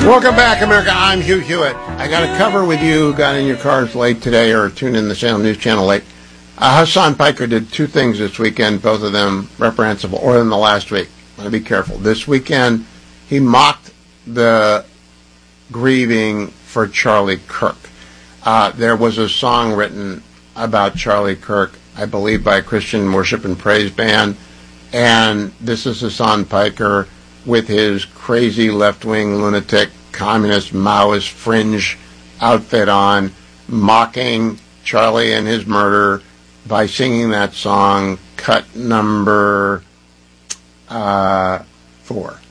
Welcome back, America. I'm Hugh Hewitt. I got a cover with you who got in your cars late today or tuned in the Salem News Channel late. Hassan Piker did two things this weekend, both of them reprehensible, or in the last week. I want to be careful. This weekend, he mocked the grieving for Charlie Kirk. There was a song written about Charlie Kirk, I believe by a Christian worship and praise band, and this is Hassan Piker with his crazy left-wing lunatic communist Maoist fringe outfit on, mocking Charlie and his murder by singing that song, cut number 4.